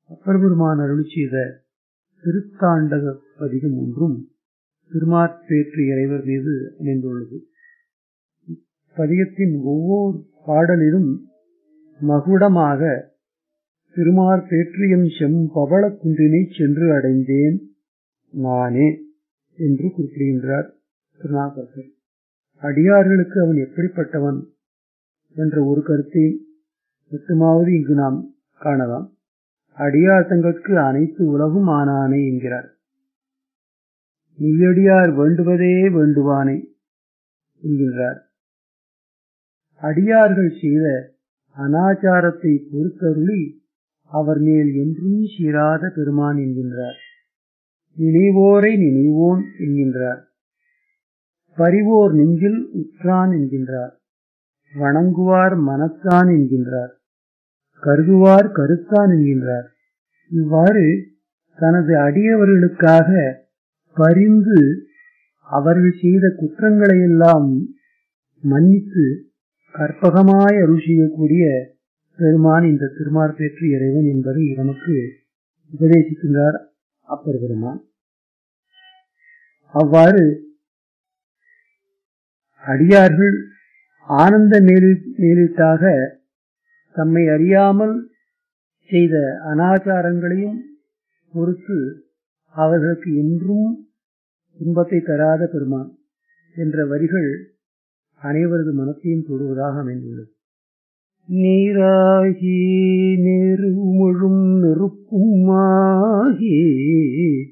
அப்பர் பெருமான் அருளி செய்த திருத்தாண்டக பதிகம் ஒன்றும் திருமாற்பேற்று இறைவர் மீது அமைந்துள்ளது. பதிகத்தின் ஒவ்வொரு பாடலிலும் மகுடமாக திருமாற்பேற்றியம் செம்பவள குன்றினை சென்று அடைந்தேன் நானே என்று குறிப்பிடுகின்றார் திருநாவுக்கரசர். அடியார்களுக்கு அவன் எப்படிப்பட்டவன் என்ற ஒரு கருத்தை மட்டுமாவது இங்கு நாம் காணலாம். அடியார் தங்களுக்கு அனைத்து உலகும் ஆனானே என்கிறார். மெய்யடியார் வேண்டுவதே வேண்டுவானே என்கின்றார். அடியார்கள் செய்த அனாச்சாரத்தை பொறுத்தருளி அவர் மேல் என்றும் சீராத பெருமான் என்கின்றார். நினைவோரை நினைவோன் என்கின்றார். பரிவோர் நெஞ்சில் உற்றான் என்கின்றார். வணங்குவார் மனத்தான் என்கின்றார். கருதுவார் கருத்தான் என்கின்றார். இவ்வாறு தனது அடியவர்களுக்காக பரிந்து அவர்கள் செய்த குற்றங்களையெல்லாம் மன்னித்து கற்பகமாய் அருள் செய்யக்கூடிய பெருமான் இந்த திருமாற்பேற்று இறைவன் என்பதை நமக்கு உபதேசிக்கின்றார் அப்பர் பெருமான். அவ்வாறு அடியார்கள் ஆனந்த மேலீட்டாக தம்மை அறியாமல் செய்த அனாச்சாரங்களையும் பொறுத்து அவர்களுக்கு என்றும் துன்பத்தை தராத பெருமான் என்ற வரிகள் அனைவரது மனத்தையும் தொடுவதாக அமைந்துள்ளது. நீராகி நெருமுழும் நெருப்புமாகி